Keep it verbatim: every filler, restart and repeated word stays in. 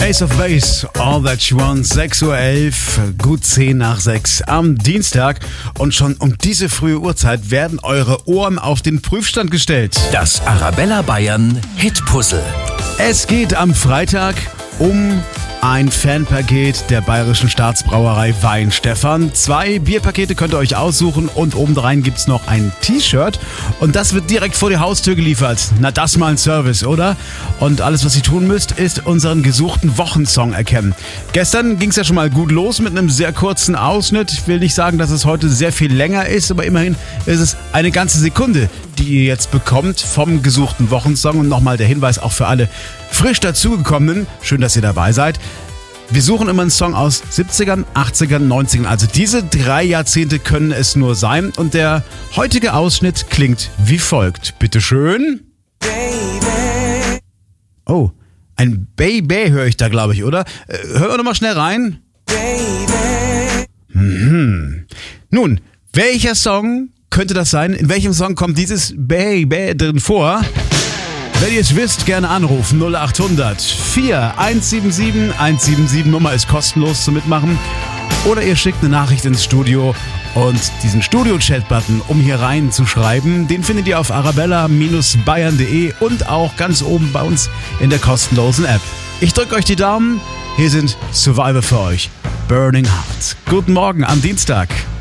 Ace of Base, All That She Wants, sechs Uhr elf, gut zehn nach sechs am Dienstag. Und schon um diese frühe Uhrzeit werden eure Ohren auf den Prüfstand gestellt. Das Arabella Bayern Hitpuzzle. Es geht am Freitag um ein Fanpaket der Bayerischen Staatsbrauerei Weihenstephan. Zwei Bierpakete könnt ihr euch aussuchen und obendrein gibt's noch ein T-Shirt. Und das wird direkt vor die Haustür geliefert. Na, das mal ein Service, oder? Und alles, was ihr tun müsst, ist unseren gesuchten Wochensong erkennen. Gestern ging's ja schon mal gut los mit einem sehr kurzen Ausschnitt. Ich will nicht sagen, dass es heute sehr viel länger ist, aber immerhin ist es eine ganze Sekunde, die ihr jetzt bekommt vom gesuchten Wochensong. Und nochmal der Hinweis auch für alle frisch dazugekommenen. Schön, dass ihr dabei seid. Wir suchen immer einen Song aus siebzigern, achtzigern, neunzigern. Also diese drei Jahrzehnte können es nur sein. Und der heutige Ausschnitt klingt wie folgt. Bitteschön. Baby. Oh, ein Baby höre ich da, glaube ich, oder? Äh, hören wir doch mal schnell rein. Baby. Mhm. Nun, welcher Song könnte das sein? In welchem Song kommt dieses Baby drin vor? Wenn ihr es wisst, gerne anrufen. null acht hundert vier eins sieben sieben eins sieben sieben. Nummer ist kostenlos zum Mitmachen. Oder ihr schickt eine Nachricht ins Studio und diesen Studio-Chat-Button, um hier reinzuschreiben, den findet ihr auf arabella Bindestrich bayern punkt de und auch ganz oben bei uns in der kostenlosen App. Ich drücke euch die Daumen. Hier sind Survivor für euch. Burning Heart. Guten Morgen am Dienstag.